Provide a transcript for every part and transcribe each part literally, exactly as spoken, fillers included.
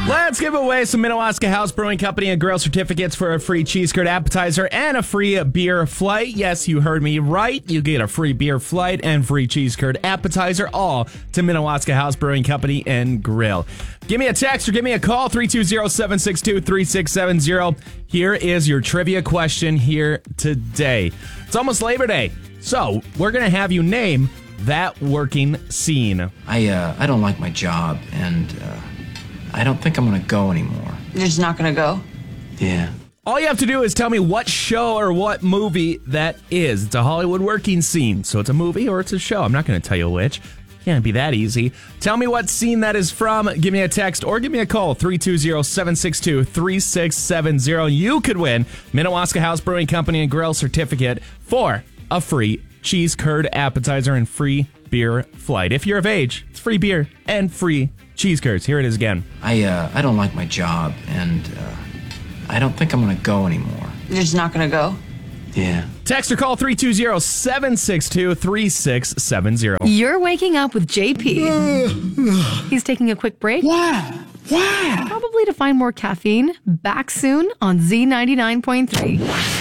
Let's give away some Minnewaska House Brewing Company and Grill certificates for a free cheese curd appetizer and a free beer flight. Yes, you heard me right. You get a free beer flight and free cheese curd appetizer, all to Minnewaska House Brewing Company and Grill. Give me a text or give me a call, three two zero, seven six two, three six seven zero. Here is your trivia question here today. It's almost Labor Day, so we're going to have you name that working scene. I, uh, I don't like my job, and, uh... I don't think I'm going to go anymore. You're just not going to go? Yeah. All you have to do is tell me what show or what movie that is. It's a Hollywood working scene, so it's a movie or it's a show. I'm not going to tell you which. Can't be that easy. Tell me what scene that is from. Give me a text or give me a call, three two zero, seven six two, three six seven zero. You could win Minnewaska House Brewing Company and Grill certificate for a free cheese curd appetizer and free beer flight. If you're of age, it's free beer and free cheese curds. Here it is again. I uh, I don't like my job, and uh, I don't think I'm going to go anymore. You're just not going to go? Yeah. Text or call three two zero, seven six two, three six seven zero. You're waking up with J P. He's taking a quick break. Why? Why? Probably to find more caffeine. Back soon on Z ninety-nine point three.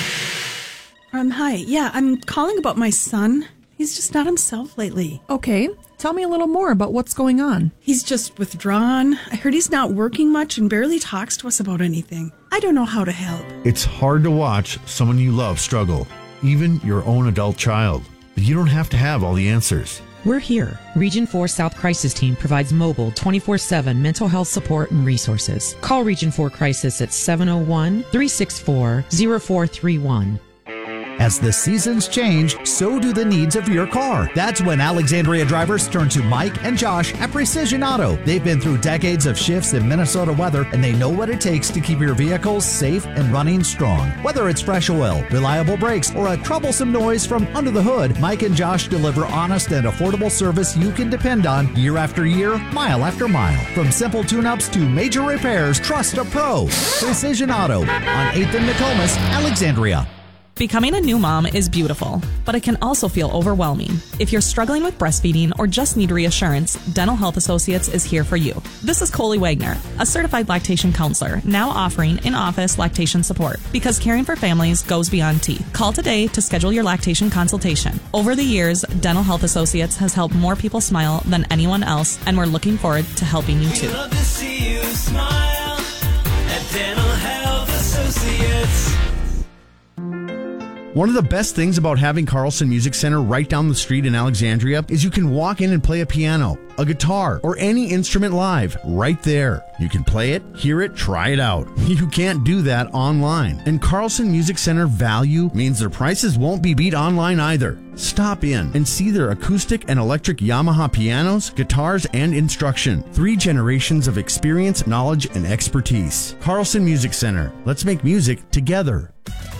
Um, hi. Yeah, I'm calling about my son. He's just not himself lately. Okay. Tell me a little more about what's going on. He's just withdrawn. I heard he's not working much and barely talks to us about anything. I don't know how to help. It's hard to watch someone you love struggle, even your own adult child. But you don't have to have all the answers. We're here. Region four South Crisis Team provides mobile twenty-four seven mental health support and resources. Call Region four Crisis at seven oh one, three six four, oh four three one. As the seasons change, so do the needs of your car. That's when Alexandria drivers turn to Mike and Josh at Precision Auto. They've been through decades of shifts in Minnesota weather, and they know what it takes to keep your vehicles safe and running strong. Whether it's fresh oil, reliable brakes, or a troublesome noise from under the hood, Mike and Josh deliver honest and affordable service you can depend on year after year, mile after mile. From simple tune-ups to major repairs, trust a pro. Precision Auto on eighth and Nokomis, Alexandria. Becoming a new mom is beautiful, but it can also feel overwhelming. If you're struggling with breastfeeding or just need reassurance, Dental Health Associates is here for you. This is Coley Wagner, a certified lactation counselor, now offering in-office lactation support, because caring for families goes beyond teeth. Call today to schedule your lactation consultation. Over the years, Dental Health Associates has helped more people smile than anyone else, and we're looking forward to helping you too. We love to see you smile at Dental Health Associates. One of the best things about having Carlson Music Center right down the street in Alexandria is you can walk in and play a piano, a guitar, or any instrument live right there. You can play it, hear it, try it out. You can't do that online. And Carlson Music Center value means their prices won't be beat online either. Stop in and see their acoustic and electric Yamaha pianos, guitars, and instruction. Three generations of experience, knowledge, and expertise. Carlson Music Center. Let's make music together.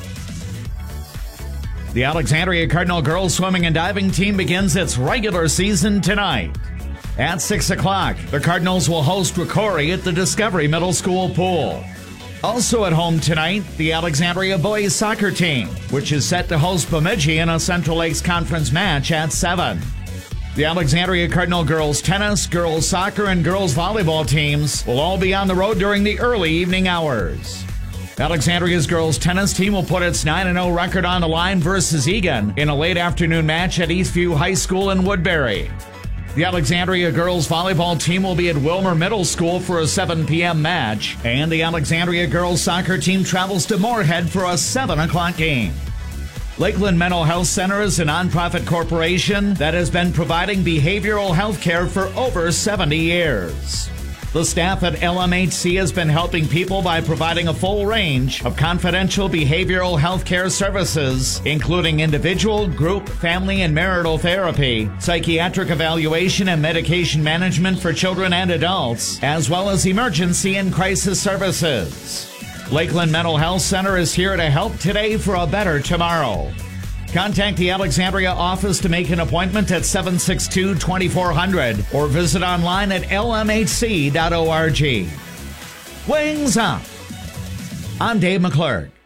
The Alexandria Cardinal girls swimming and diving team begins its regular season tonight. At six o'clock, the Cardinals will host Ricori at the Discovery Middle School pool. Also at home tonight, the Alexandria boys soccer team, which is set to host Bemidji in a Central Lakes Conference match at seven. The Alexandria Cardinal girls tennis, girls soccer, and girls volleyball teams will all be on the road during the early evening hours. Alexandria's girls tennis team will put its nine and oh record on the line versus Egan in a late afternoon match at Eastview High School in Woodbury. The Alexandria girls volleyball team will be at Wilmer Middle School for a seven p.m. match, and the Alexandria girls soccer team travels to Moorhead for a seven o'clock game. Lakeland Mental Health Center is a nonprofit corporation that has been providing behavioral health care for over seventy years. The staff at L M H C has been helping people by providing a full range of confidential behavioral health care services, including individual, group, family, and marital therapy, psychiatric evaluation and medication management for children and adults, as well as emergency and crisis services. Lakeland Mental Health Center is here to help today for a better tomorrow. Contact the Alexandria office to make an appointment at seven six two, two four zero zero or visit online at L M H C dot org. Wings up! I'm Dave McClurg.